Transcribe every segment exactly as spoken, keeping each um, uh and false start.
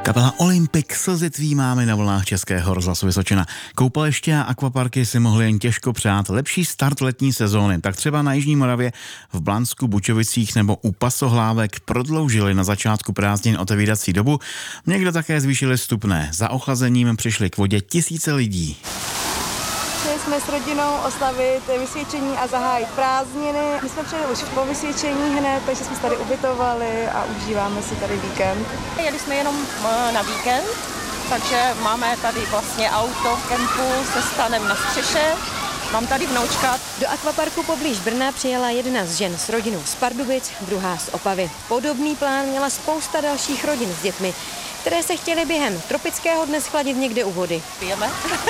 Kapela Olympik slzy tví máme na vlnách Českého rozhlasu Vysočina. Koupaliště a akvaparky si mohly jen těžko přát lepší start letní sezóny. Tak třeba na Jižní Moravě, v Blansku, Bučovicích nebo u Pasohlávek prodloužili na začátku prázdnin otevírací dobu. Někdo také zvýšili vstupné. Za ochlazením přišli k vodě tisíce lidí. Chtěli jsme s rodinou oslavit vysvědčení a zahájit prázdniny. My jsme přijeli už po vysvědčení hned, takže jsme se tady ubytovali a užíváme si tady víkend. Jeli jsme jenom na víkend, takže máme tady vlastně auto v kempu se stanem na střeše. Mám tady vnoučka. Do akvaparku poblíž Brna přijela jedna z žen s rodinou z Pardubic, druhá z Opavy. Podobný plán měla spousta dalších rodin s dětmi, které se chtěly během tropického dne schladit někde u vody. Pijeme,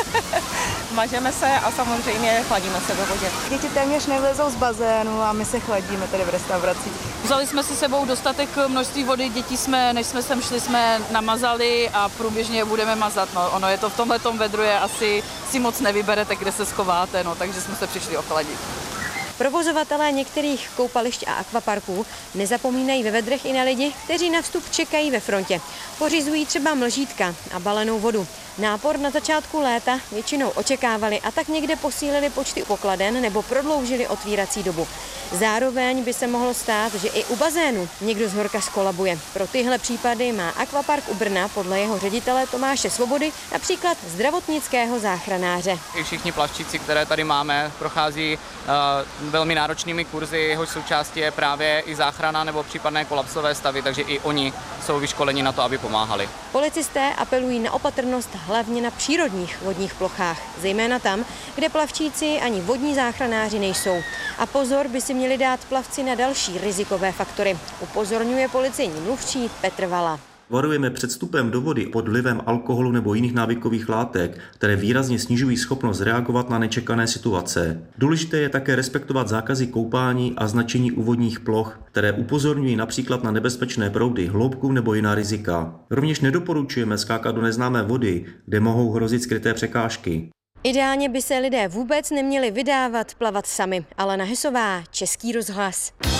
mažeme se a samozřejmě chladíme se ve vodě. Děti téměř nevlezou z bazénu a my se chladíme tady v restauracích. Vzali jsme si sebou dostatek množství vody, děti jsme, než jsme sem šli, jsme namazali a průběžně je budeme mazat. No, ono je to v tomhletom vedru, je asi si moc nevyberete, kde se schováte, no, takže jsme se přišli ochladit. Provozovatelé některých koupališť a akvaparků nezapomínají ve vedrech i na lidi, kteří na vstup čekají ve frontě. Pořizují třeba mlžítka a balenou vodu. Nápor na začátku léta většinou očekávali a tak někde posílili počty pokladen nebo prodloužili otvírací dobu. Zároveň by se mohlo stát, že i u bazénu někdo z horka skolabuje. Pro tyhle případy má akvapark u Brna podle jeho ředitele Tomáše Svobody například zdravotnického záchranáře. I všichni plavčíci, které tady máme, prochází uh, velmi náročnými kurzy, jehož součástí je právě i záchrana nebo případné kolapsové stavy, takže i oni jsou vyškoleni na to, aby pomáhali. Policisté apelují na opatrnost hlavně na přírodních vodních plochách, zejména tam, kde plavčíci ani vodní záchranáři nejsou. A pozor by si měli dát plavci na další rizikové faktory, upozorňuje policejní mluvčí Petr Vala. Varujeme před vstupem do vody pod vlivem alkoholu nebo jiných návykových látek, které výrazně snižují schopnost reagovat na nečekané situace. Důležité je také respektovat zákazy koupání a značení u vodních ploch, které upozorňují například na nebezpečné proudy, hloubku nebo jiná rizika. Rovněž nedoporučujeme skákat do neznámé vody, kde mohou hrozit skryté překážky. Ideálně by se lidé vůbec neměli vydávat plavat sami. Alena Hesová, Český rozhlas.